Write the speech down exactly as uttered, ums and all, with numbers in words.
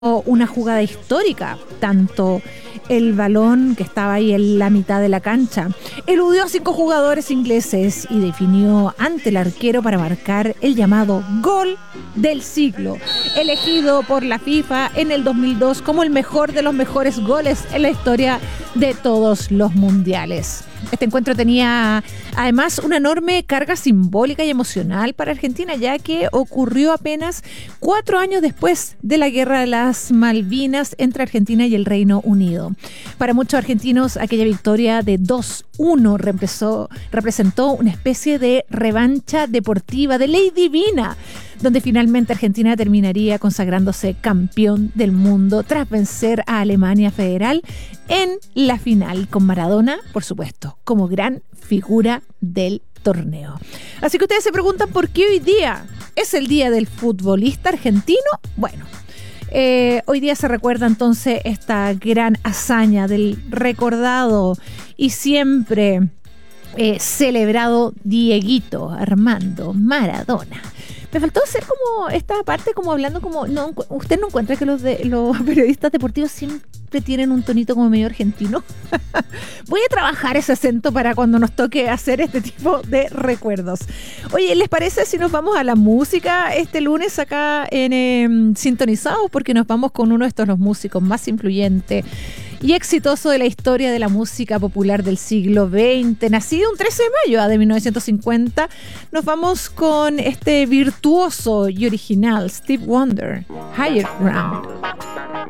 una jugada histórica, tanto el balón que estaba ahí en la mitad de la cancha eludió a cinco jugadores ingleses y definió ante el arquero para marcar el llamado gol del siglo, elegido por la FIFA en el dos mil dos como el mejor de los mejores goles en la historia de todos los mundiales. Este encuentro tenía además una enorme carga simbólica y emocional para Argentina, ya que ocurrió apenas cuatro años después de la Guerra de las Malvinas entre Argentina y el Reino Unido. Para muchos argentinos, aquella victoria de dos uno representó, representó una especie de revancha deportiva, de ley divina, donde finalmente Argentina terminaría consagrándose campeón del mundo tras vencer a Alemania Federal en la final, con Maradona, por supuesto, como gran figura del torneo. Así que ustedes se preguntan por qué hoy día es el día del futbolista argentino. Bueno, eh, hoy día se recuerda entonces esta gran hazaña del recordado y siempre eh, celebrado Dieguito Armando Maradona. Me faltó hacer como esta parte, como hablando como... no, ¿usted no encuentra que los, de, los periodistas deportivos siempre tienen un tonito como medio argentino? Voy a trabajar ese acento para cuando nos toque hacer este tipo de recuerdos. Oye, ¿les parece si nos vamos a la música este lunes acá en eh, Sintonizados? Porque nos vamos con uno de estos los músicos más influyentes y exitoso de la historia de la música popular del siglo veinte, nacido un trece de mayo de mil novecientos cincuenta. Nos vamos con este virtuoso y original Stevie Wonder, Higher Ground.